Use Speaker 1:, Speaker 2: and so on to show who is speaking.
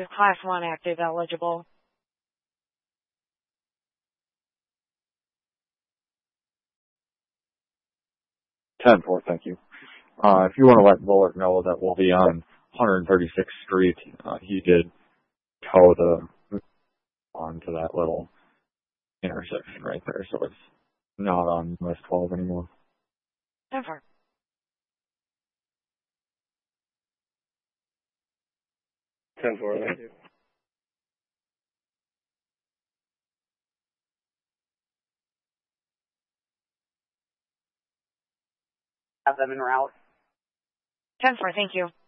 Speaker 1: Is Class 1 active eligible?
Speaker 2: 10-4, thank you. If you want to let Bullock know that we'll be on 136th Street, he did tow the onto that little intersection right there, so it's not on US 12 anymore.
Speaker 1: 10-4.
Speaker 3: Thank you.
Speaker 4: Have them en route.
Speaker 1: 10-4, thank you.